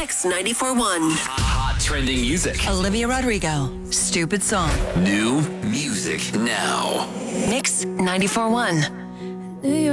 Mix 94.1. Hot trending music. Olivia Rodrigo, Stupid Song. New music now. Mix 94.1.